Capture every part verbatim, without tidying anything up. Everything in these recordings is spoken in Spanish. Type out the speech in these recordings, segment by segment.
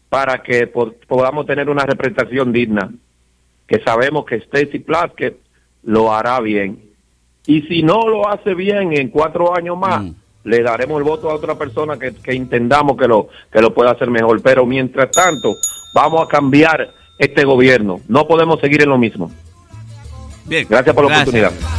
para que po- podamos tener una representación digna, que sabemos que Stacey Plaskett lo hará bien. Y si no lo hace bien en cuatro años más, mm. le daremos el voto a otra persona que, que entendamos que lo, que lo pueda hacer mejor. Pero mientras tanto, vamos a cambiar este gobierno. No podemos seguir en lo mismo. Bien, gracias por gracias. la oportunidad.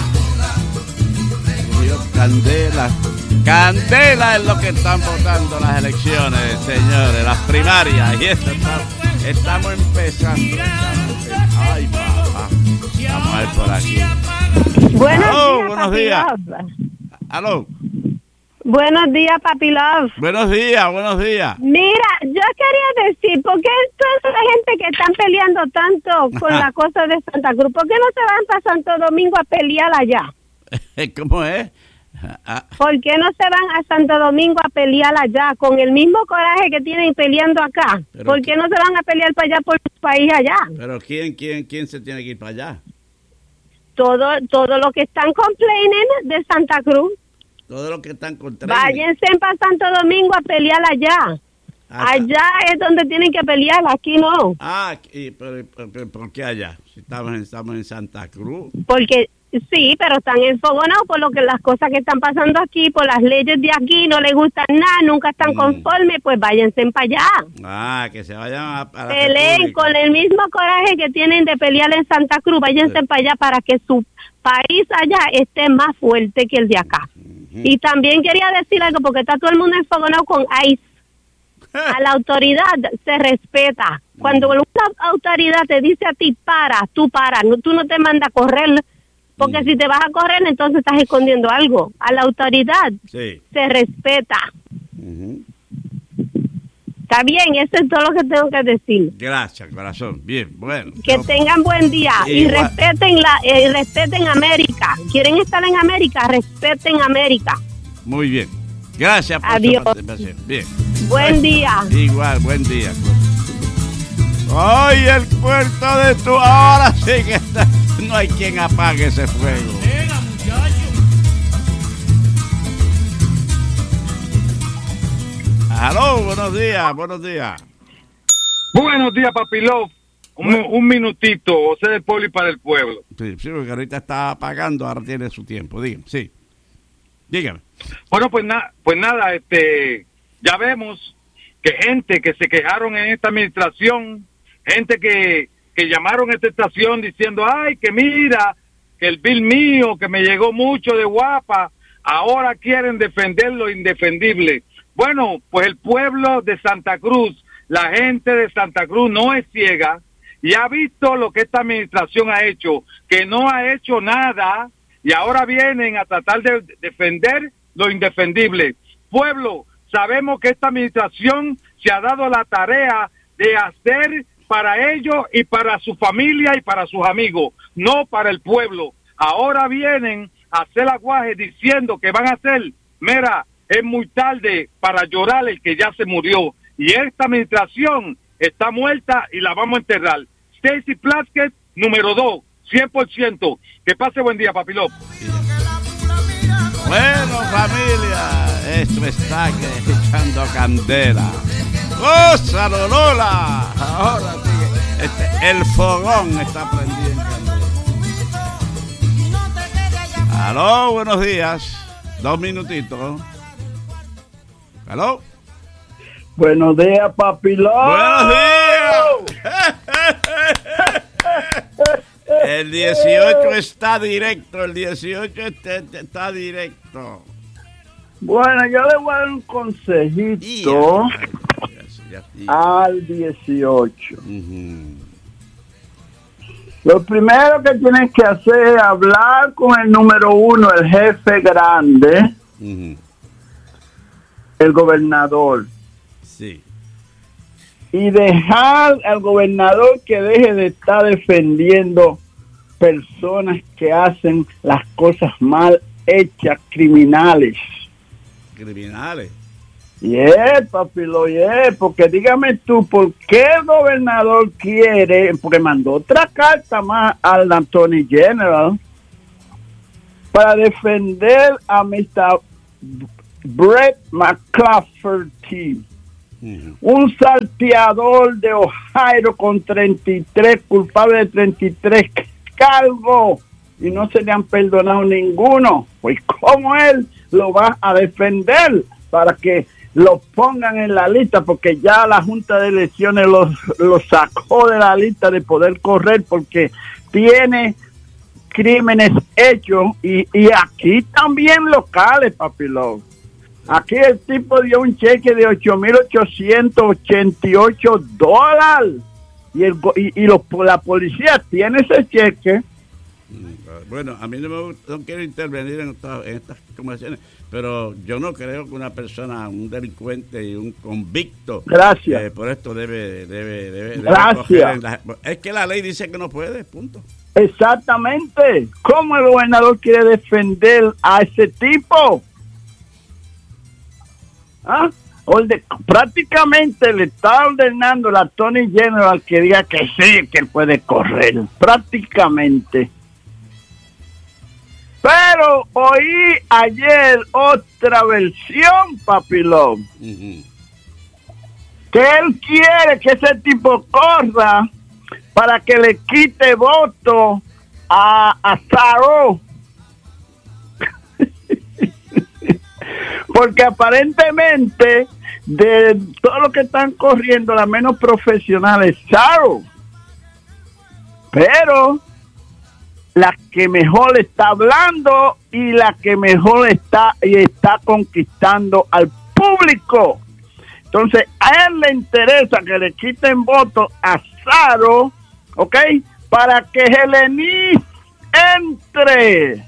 Candela, candela es lo que están votando las elecciones, señores, las primarias. Y esto está, estamos empezando. Estamos empezando. Ay, papá. Vamos a ver por aquí. Buenos Aló, días, buenos Papi días. Love. Aló. Buenos días, Papi Love. Buenos días, buenos días. Mira, yo quería decir, ¿por qué toda la gente que están peleando tanto con la cosa de Santa Cruz, por qué no se van para Santo Domingo a pelear allá? ¿Cómo es? Ah. ¿Por qué no se van a Santo Domingo a pelear allá con el mismo coraje que tienen peleando acá? Pero ¿por qué no se van a pelear para allá por su país allá? Pero ¿quién, quién, quién se tiene que ir para allá? Todo, todo lo que están complaining de Santa Cruz. Todo lo que están contra. Váyanse para Santo Domingo a pelear allá. Ah, allá es donde tienen que pelear, aquí no. Ah, y, pero, pero, ¿por qué allá? Si estamos, estamos en Santa Cruz. Porque sí, pero están enfogonados por lo que las cosas que están pasando aquí, por las leyes de aquí, no les gustan nada, nunca están mm. conformes, pues váyanse para allá. Ah, que se vayan a, a la Peleen República. Con el mismo coraje que tienen de pelear en Santa Cruz, váyanse sí. para allá para que su país allá esté más fuerte que el de acá. Uh-huh. Y también quería decir algo, porque está todo el mundo enfogonado con ICE. A la autoridad se respeta. Cuando una autoridad te dice a ti para, tú para, no, tú no te mandas a correr, porque mm. si te vas a correr entonces estás escondiendo algo. A la autoridad sí. se respeta. Uh-huh. Está bien, eso es todo lo que tengo que decir. Gracias, corazón. Bien, bueno. Que no. tengan buen día y, y respeten la, eh, respeten América. ¿Quieren estar en América? Respeten América. Muy bien. Gracias por Adiós. su participación. Bien. Buen día. Igual, buen día. ¡Ay, el puerto de tu! Ahora sí que está. No hay quien apague ese fuego. Venga, muchacho. Aló, buenos días, buenos días. Buenos días, Papi Love. Un, un minutito, José del Pueblo y para el pueblo. Sí, sí, porque ahorita está apagando, ahora tiene su tiempo. Dígame, sí. Dígame. Bueno, pues, na, pues nada, este, ya vemos que gente que se quejaron en esta administración, gente que, que llamaron a esta estación diciendo, ay, que mira, que el bill mío, que me llegó mucho de guapa, ahora quieren defender lo indefendible. Bueno, pues el pueblo de Santa Cruz, la gente de Santa Cruz no es ciega y ha visto lo que esta administración ha hecho, que no ha hecho nada y ahora vienen a tratar de defender lo indefendible. Pueblo, sabemos que esta administración se ha dado la tarea de hacer para ellos y para su familia y para sus amigos, no para el pueblo. Ahora vienen a hacer aguaje diciendo que van a hacer, mira, es muy tarde para llorar el que ya se murió. Y esta administración está muerta y la vamos a enterrar. Stacey Plaskett, número dos, cien por ciento. Que pase buen día, Papi López. Bueno, familia, esto está echando candela. ¡Gózalo, Lola! Ahora sí, este, el fogón está prendido en candela. Aló, buenos días. Dos minutitos. Aló. Buenos días, Papi Love. Buenos días. El dieciocho está directo, el dieciocho está, está directo. Bueno, yo le voy a dar un consejito ya, ya, ya. al dieciocho. Uh-huh. Lo primero que tienes que hacer es hablar con el número uno, el jefe grande, uh-huh. el gobernador. Sí. Y dejar al gobernador que deje de estar defendiendo personas que hacen las cosas mal hechas, criminales. ¿Criminales? Yeah, papi, lo yeah, porque dígame tú, ¿por qué el gobernador quiere, porque mandó otra carta más al Attorney General para defender a mister Brett McClafferty? Uh-huh. Un salteador de Ohio con treinta y tres, culpable de treinta y tres cargos, y no se le han perdonado ninguno. Pues ¿cómo él lo va a defender para que lo pongan en la lista? Porque ya la Junta de Elecciones los, los sacó de la lista de poder correr porque tiene crímenes hechos, y, y aquí también locales, papilón. Aquí el tipo dio un cheque de ocho mil ochocientos ochenta y ocho dólares y, el, y, y los, la policía tiene ese cheque. Bueno, a mí no, me, no quiero intervenir en, esta, en estas conversaciones, pero yo no creo que una persona, un delincuente y un convicto, gracias, eh, por esto debe, debe, debe, debe gracias. La, es que la ley dice que no puede, punto. Exactamente. ¿Cómo el gobernador quiere defender a ese tipo? ¿Ah? Orde, prácticamente le está ordenando la Attorney General que diga que sí, que él puede correr, prácticamente. Pero oí ayer otra versión, papilón, uh-huh, que él quiere que ese tipo corra para que le quite voto a, a Saro. Porque aparentemente de todo lo que están corriendo, la menos profesional es Saro. Pero la que mejor está hablando y la que mejor está y está conquistando al público. Entonces a él le interesa que le quiten votos a Saro, ¿ok? Para que Helenis entre.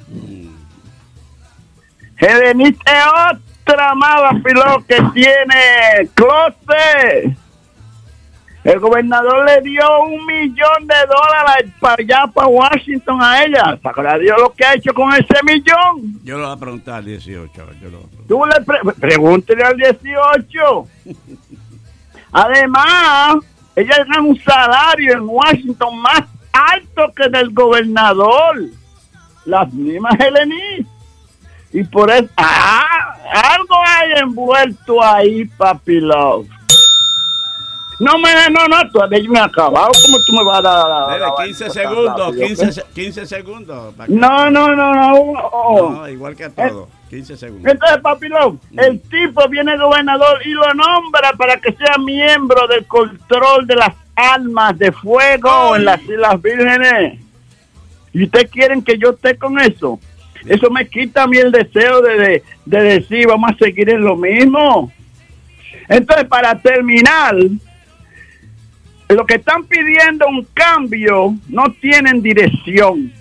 Helenis es otra mala pilota que tiene closet. El gobernador le dio un millón de dólares para allá, para Washington, a ella. Para Dios lo que ha hecho con ese millón. Yo lo voy a preguntar al dieciocho. Yo lo Tú le pre- pregúntele al dieciocho. Además, ella gana un salario en Washington más alto que del gobernador. Las mismas Helenis. Y por eso, ah, algo hay envuelto ahí, papi love. No me, no, no, tú me has acabado. ¿Cómo tú me vas a dar? Dele, quince segundos, quince, quince segundos. No, no, no, no, no. No, igual que a todo. quince segundos. Entonces, papi love, mm. el tipo viene gobernador y lo nombra para que sea miembro del control de las armas de fuego. Ay. En las Islas Vírgenes. ¿Y ustedes quieren que yo esté con eso? Eso me quita a mí el deseo de, de, de decir, vamos a seguir en lo mismo. Entonces, para terminar, lo que están pidiendo un cambio no tienen dirección.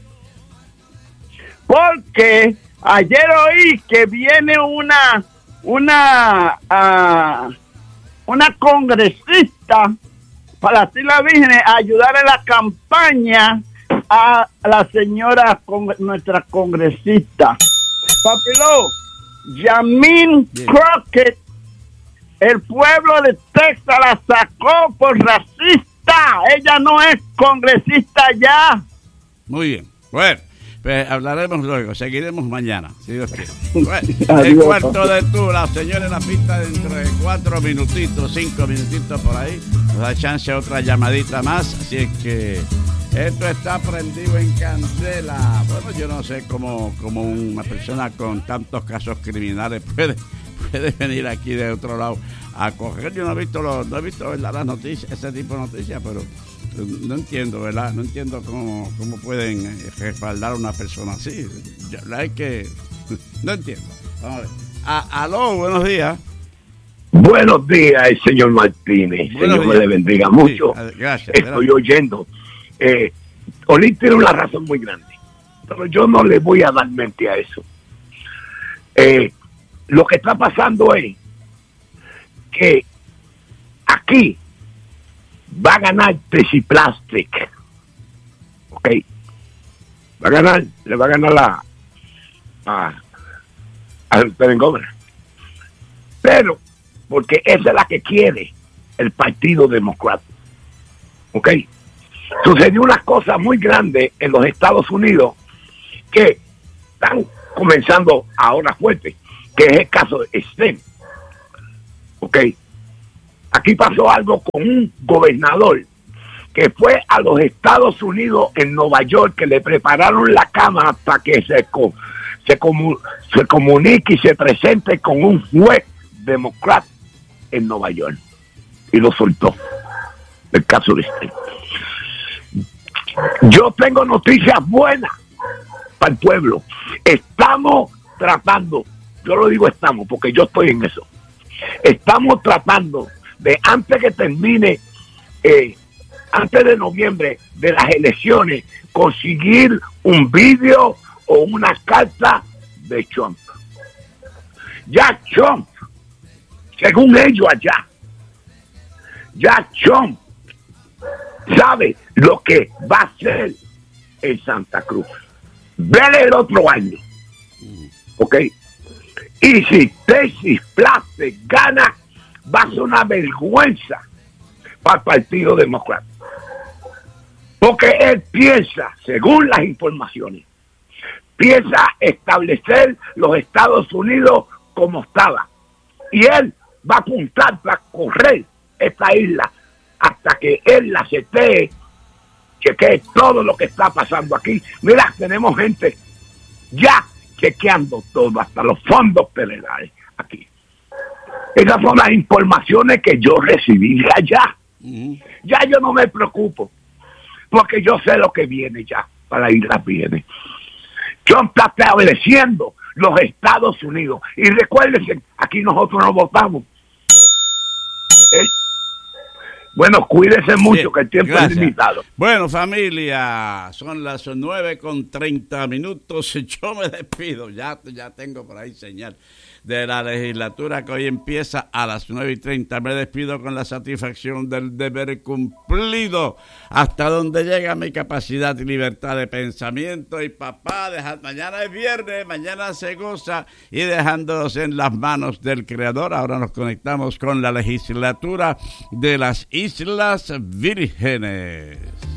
Porque ayer oí que viene una, una, uh, una congresista para las Islas Vírgenes a ayudar en la campaña a la señora, con, nuestra congresista. Papilo, Yasmín Crockett, el pueblo de Texas la sacó por racista. Ella no es congresista ya. Muy bien. Bueno, pues hablaremos luego. Seguiremos mañana, si Dios quiere. Bueno, el cuarto de tú, la señora en la pista dentro de cuatro minutitos, cinco minutitos por ahí. Nos da chance a otra llamadita más. Así es que esto está prendido en candela. Bueno, yo no sé cómo, cómo una persona con tantos casos criminales puede, puede venir aquí de otro lado a coger. Yo no he visto, lo, no he visto ¿verdad? Las noticias, ese tipo de noticias, pero no entiendo, ¿verdad? No entiendo cómo, cómo pueden respaldar a una persona así. Yo, la verdad es que no entiendo. Vamos a ver. A, aló, buenos días. Buenos días, señor Martínez. Buenos Señor días. Me le bendiga mucho. Sí, gracias. Estoy gracias. oyendo. Eh, Oli tiene una razón muy grande, pero yo no le voy a dar mente a eso. Eh, lo que está pasando es que aquí va a ganar Tracy Plastic, ok, va a ganar, le va a ganar la a, a Montgomery, pero porque esa es la que quiere el Partido Demócrata, ok. Sucedió una cosa muy grande en los Estados Unidos que están comenzando ahora fuerte, que es el caso de STEM. Ok. aquí pasó algo con un gobernador que fue a los Estados Unidos, en Nueva York, que le prepararon la cama para que se, se, comu, se comunique y se presente con un juez demócrata en Nueva York. Y lo soltó. El caso de este. Yo tengo noticias buenas para el pueblo. Estamos tratando, yo lo digo estamos, porque yo estoy en eso. Estamos tratando de, antes que termine, eh, antes de noviembre de las elecciones, conseguir un vídeo o una carta de Trump. Ya Trump, según ellos allá, ya Trump sabe lo que va a hacer en Santa Cruz. Vele el otro año. ¿Ok? Y si Texas Place gana, va a ser una vergüenza para el Partido Demócrata. Porque él piensa, según las informaciones, piensa establecer los Estados Unidos como estaba. Y él va a apuntar para correr esta isla hasta que él la setee, chequee todo lo que está pasando aquí. Mira, tenemos gente ya chequeando todo, hasta los fondos federales aquí. Esas son las informaciones que yo recibí de allá. Uh-huh. Ya yo no me preocupo, porque yo sé lo que viene ya, para la isla viene. Trump está estableciendo los Estados Unidos. Y recuérdense, aquí nosotros no votamos. ¿Eh? Bueno, cuídense mucho, sí, que el tiempo gracias. Es limitado. Bueno, familia, son las nueve con treinta minutos. Yo me despido. Ya, ya tengo por ahí señal de la legislatura que hoy empieza a las nueve y treinta. Me despido con la satisfacción del deber cumplido, hasta donde llega mi capacidad y libertad de pensamiento. Y papá, deja, mañana es viernes, mañana se goza, y dejándonos en las manos del Creador. Ahora nos conectamos con la legislatura de las Islas Vírgenes.